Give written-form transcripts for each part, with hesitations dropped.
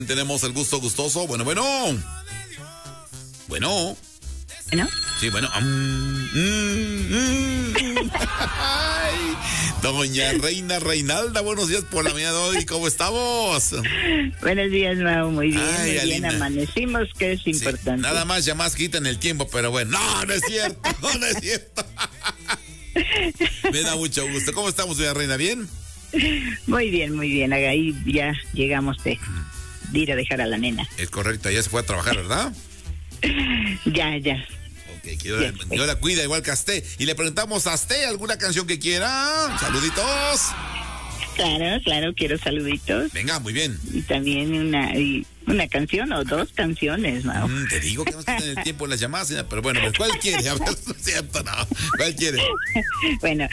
Tenemos el gusto gustoso. Bueno. ¿No? Sí, bueno. Ay, doña Reina Reinalda, buenos días por la mañana de hoy. ¿Cómo estamos? Buenos días, Mau. Muy bien, Ay, muy bien. Amanecimos, que es importante. Sí, nada más, ya más quitan el tiempo, pero bueno. No es cierto, no es cierto. Me da mucho gusto. ¿Cómo estamos, doña Reina? ¿Bien? Muy bien. Ahí ya llegamos de ir a dejar a la nena. Es correcto, ya se fue a trabajar, ¿verdad? Ya. Ok, yo la cuida igual que a Asté. Y le preguntamos a Asté alguna canción que quiera. Saluditos. Claro, quiero saluditos. Venga, muy bien. Y también una canción o dos canciones, Mau. Te digo que nos quitan el tiempo en las llamadas, pero bueno, ¿cuál quiere? A ver, no es cierto, no. ¿Cuál quiere? Bueno,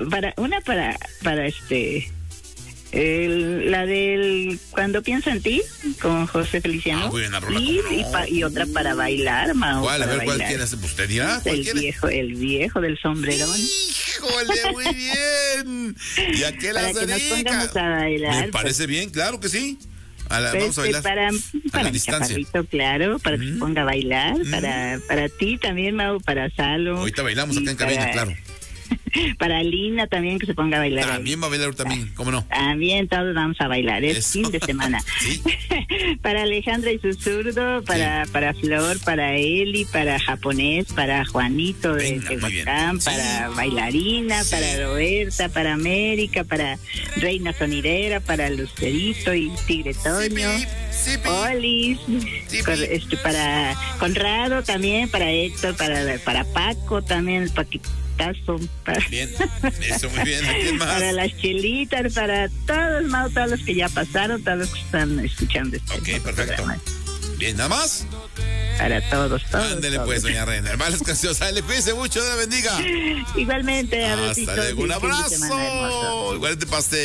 la del Cuando pienso en ti, con José Feliciano. Muy bien, la rola, y otra para bailar, Mau. ¿Cuál? A ver, ¿cuál bailar. quiere? ¿Usted dirá? ¿Cuál quiere? El viejo del sombrerón. ¡Híjole, muy bien! ¿Y a qué la Para que nos pongamos a bailar. Me parece bien, claro que sí. Vamos a bailar. Para mi chaparrito, claro, para que se ponga a bailar. Para ti también, Mau, para Salo. Ahorita bailamos acá en cabina, claro. Para Lina también, que se ponga a bailar. También va a bailar también, ¿cómo no? También todos vamos a bailar, es fin de semana. Sí. Para Alejandra y su zurdo, para Flor, para Eli, para Japonés, para Juanito de Tehuacán, para Bailarina, para Roberta, para América, para Reina Sonidera, para Lucerito y Tigre Toño, Olis, para Conrado también, para Héctor, para Paco también, Bien, eso muy bien. ¿A quién más? Para las chelitas, para todos, Mau, todos los que ya pasaron, todos los que están escuchando Ok, perfecto. Programa. Bien, ¿nada más? Para todos. Ándele pues, doña Reina. Hermanas canciones, le cuídense mucho, Dios la bendiga. Igualmente, hasta luego, un abrazo. Igualmente, pastel.